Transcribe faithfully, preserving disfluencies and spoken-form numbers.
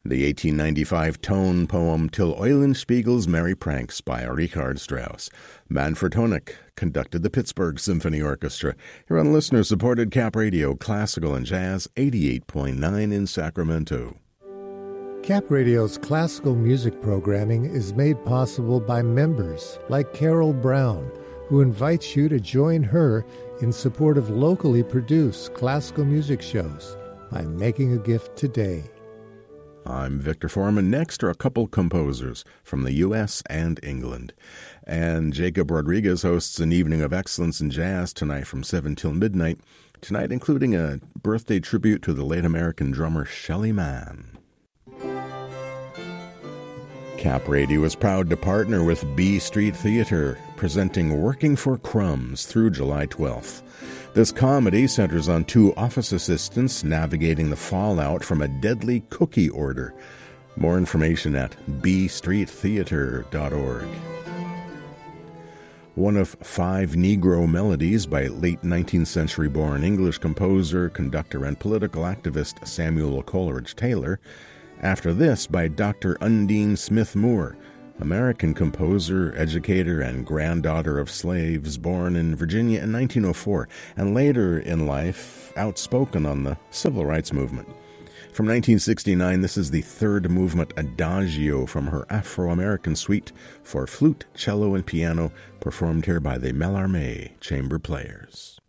The eighteen ninety-five tone poem Till Eulenspiegel's Merry Pranks by Richard Strauss. Manfred Honeck conducted the Pittsburgh Symphony Orchestra here on listener-supported Cap Radio, Classical and Jazz, eighty-eight point nine in Sacramento. Cap Radio's classical music programming is made possible by members like Carol Brown, who invites you to join her in support of locally produced classical music shows by making a gift today. I'm Victor Foreman. Next are a couple composers from the U S and England. And Jacob Rodriguez hosts an evening of excellence in jazz tonight from seven till midnight. Tonight including a birthday tribute to the late American drummer Shelly Manne. Cap Radio is proud to partner with B Street Theater, presenting Working for Crumbs through July twelfth. This comedy centers on two office assistants navigating the fallout from a deadly cookie order. More information at b street theater dot org. One of five Negro melodies by late nineteenth century born English composer, conductor, and political activist Samuel Coleridge Taylor. After this by Doctor Undine Smith Moore, American composer, educator, and granddaughter of slaves, born in Virginia in nineteen oh four, and later in life outspoken on the civil rights movement. From nineteen sixty-nine, this is the third movement Adagio from her Afro-American suite for flute, cello, and piano, performed here by the Mallarmé Chamber Players.